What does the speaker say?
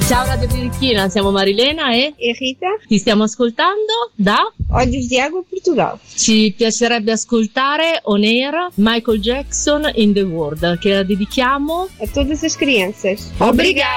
Ciao Radio Birichina, siamo Marilena e Rita. Ti stiamo ascoltando da Oggi Diago, Portogallo. Ci piacerebbe ascoltare On Air Michael Jackson in the World, che la dedichiamo a todas as crianças. Obrigada!